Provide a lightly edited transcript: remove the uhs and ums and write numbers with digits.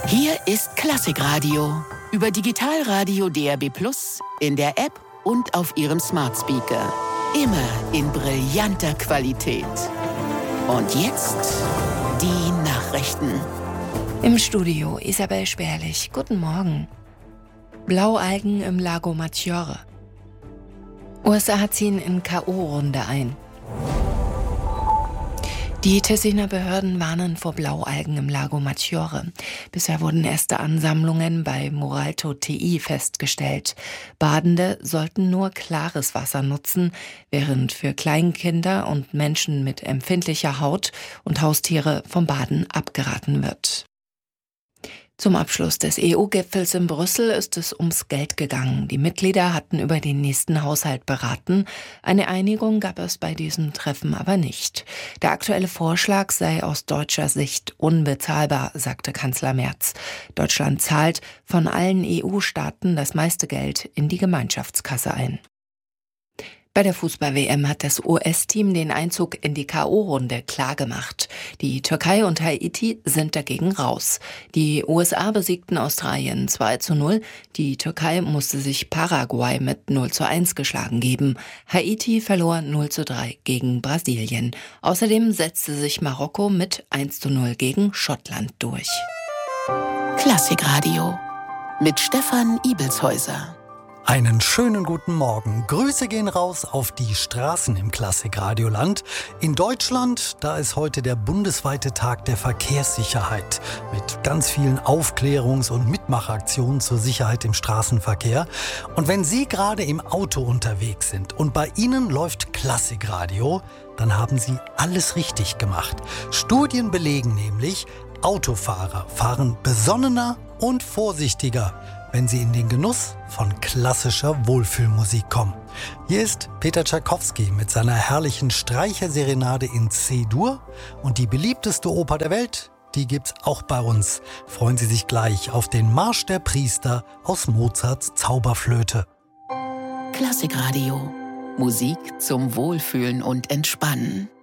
Hier ist Klassikradio über Digitalradio DAB+, in der App und auf Ihrem Smart Speaker. Immer in brillanter Qualität. Und jetzt die Nachrichten. Im Studio Isabel Sperlich. Guten Morgen. Blaualgen im Lago Maggiore. USA ziehen in K.O.-Runde ein. Die Tessiner Behörden warnen vor Blaualgen im Lago Maggiore. Bisher wurden erste Ansammlungen bei Muralto TI festgestellt. Badende sollten nur klares Wasser nutzen, während für Kleinkinder und Menschen mit empfindlicher Haut und Haustiere vom Baden abgeraten wird. Zum Abschluss des EU-Gipfels in Brüssel ist es ums Geld gegangen. Die Mitglieder hatten über den nächsten Haushalt beraten. Eine Einigung gab es bei diesem Treffen aber nicht. Der aktuelle Vorschlag sei aus deutscher Sicht unbezahlbar, sagte Kanzler Merz. Deutschland zahlt von allen EU-Staaten das meiste Geld in die Gemeinschaftskasse ein. Bei der Fußball-WM hat das US-Team den Einzug in die K.O.-Runde klargemacht. Die Türkei und Haiti sind dagegen raus. Die USA besiegten Australien 2:0. Die Türkei musste sich Paraguay mit 0:1 geschlagen geben. Haiti verlor 0:3 gegen Brasilien. Außerdem setzte sich Marokko mit 1:0 gegen Schottland durch. Klassikradio mit Stefan Ibelshäuser. Einen schönen guten Morgen. Grüße gehen raus auf die Straßen im Klassikradioland. In Deutschland, da ist heute der bundesweite Tag der Verkehrssicherheit mit ganz vielen Aufklärungs- und Mitmachaktionen zur Sicherheit im Straßenverkehr. Und wenn Sie gerade im Auto unterwegs sind und bei Ihnen läuft Klassikradio, dann haben Sie alles richtig gemacht. Studien belegen nämlich, Autofahrer fahren besonnener und vorsichtiger, wenn sie in den Genuss von klassischer Wohlfühlmusik kommen. Hier ist Peter Tschaikowski mit seiner herrlichen Streicherserenade in C-Dur und die beliebteste Oper der Welt, die gibt's auch bei uns. Freuen Sie sich gleich auf den Marsch der Priester aus Mozarts Zauberflöte. Klassikradio. Musik zum Wohlfühlen und Entspannen.